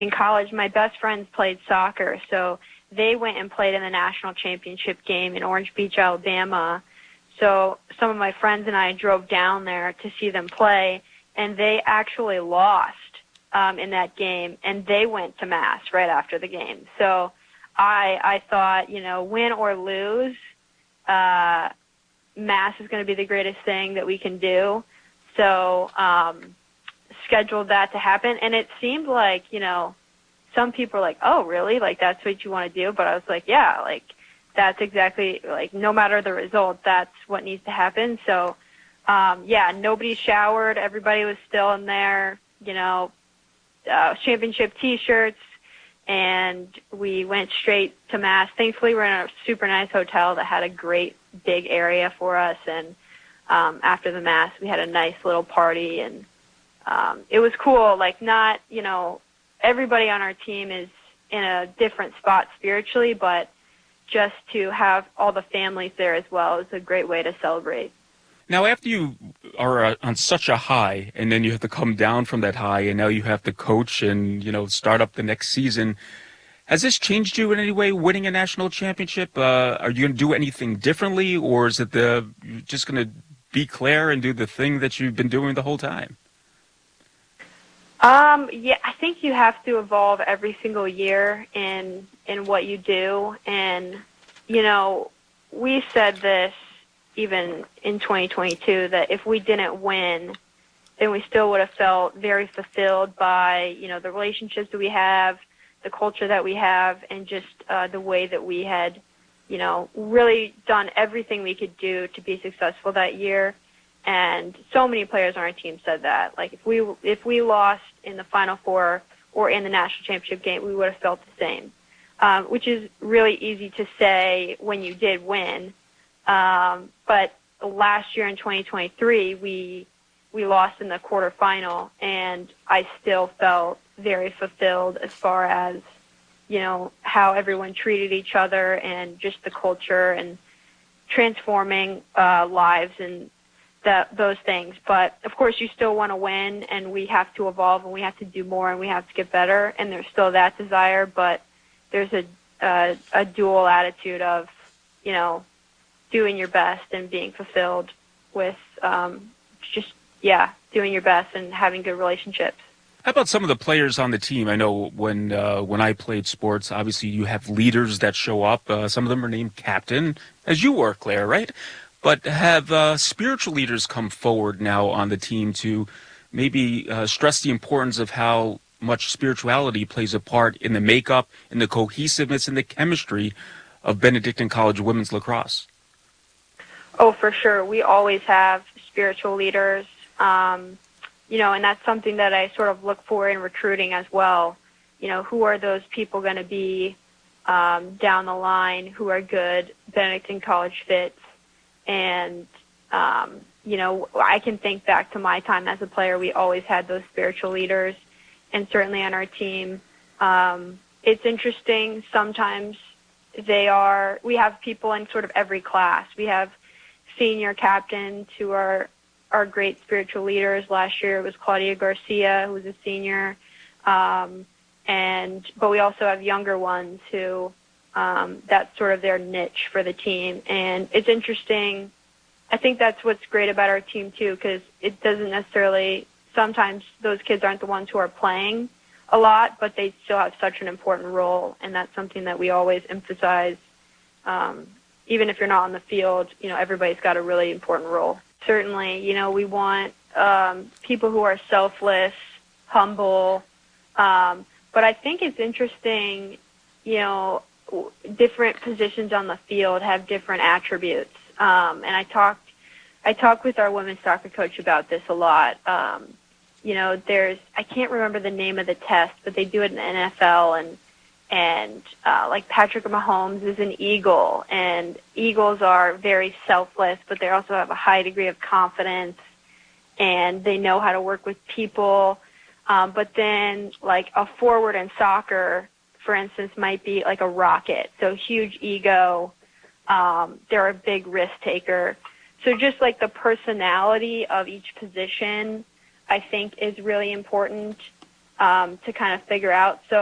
in college, my best friends played soccer, so they went and played in the national championship game in Orange Beach, Alabama. So some of my friends and I drove down there to see them play, and they actually lost in that game, and they went to Mass right after the game. So I thought, win or lose, Mass is going to be the greatest thing that we can do. So scheduled that to happen, and it seemed like, some people are like, oh, really? Like, that's what you want to do? But I was like, yeah, like, that's exactly, like, no matter the result, that's what needs to happen. So, nobody showered. Everybody was still in there, championship T-shirts, and we went straight to Mass. Thankfully, we're in a super nice hotel that had a great big area for us, and after the Mass, we had a nice little party, and it was cool. Like, not, everybody on our team is in a different spot spiritually, but just to have all the families there as well is a great way to celebrate. Now, after you are on such a high, and then you have to come down from that high, and now you have to coach and, start up the next season, has this changed you in any way, winning a national championship? Are you going to do anything differently, or is it you're just going to be Claire and do the thing that you've been doing the whole time? I think you have to evolve every single year in what you do. And, we said this even in 2022, that if we didn't win, then we still would have felt very fulfilled by, the relationships that we have, the culture that we have, and just the way that we had, really done everything we could do to be successful that year. And so many players on our team said that. Like, if we lost in the Final Four or in the national championship game, we would have felt the same, which is really easy to say when you did win. But last year in 2023, we lost in the quarterfinal, and I still felt very fulfilled as far as, how everyone treated each other and just the culture and transforming lives and those things. But of course you still want to win, and we have to evolve, and we have to do more, and we have to get better, and there's still that desire, but there's a dual attitude of, doing your best and being fulfilled with doing your best and having good relationships. How about some of the players on the team? I know when I played sports, obviously you have leaders that show up. Some of them are named captain, as you were, Claire, right? But have spiritual leaders come forward now on the team to maybe stress the importance of how much spirituality plays a part in the makeup, in the cohesiveness, and the chemistry of Benedictine College women's lacrosse? Oh, for sure. We always have spiritual leaders, and that's something that I sort of look for in recruiting as well. Who are those people going to be down the line who are good Benedictine College fits? And, I can think back to my time as a player. We always had those spiritual leaders, and certainly on our team. It's interesting. Sometimes we have people in sort of every class. We have senior captains who are great spiritual leaders. Last year it was Claudia Garcia, who was a senior. But we also have younger ones who, that's sort of their niche for the team. And it's interesting. I think that's what's great about our team too, because it doesn't necessarily, sometimes those kids aren't the ones who are playing a lot, but they still have such an important role. And that's something that we always emphasize. Even if you're not on the field, everybody's got a really important role. Certainly, we want people who are selfless, humble. But I think it's interesting, different positions on the field have different attributes. And I talked with our women's soccer coach about this a lot. I can't remember the name of the test, but they do it in the NFL, and like Patrick Mahomes is an Eagle, and Eagles are very selfless, but they also have a high degree of confidence, and they know how to work with people. But then, like, a forward in soccer, for instance, might be like a rocket, so huge ego. They're a big risk taker. So just like the personality of each position, I think, is really important. to kind of figure out. So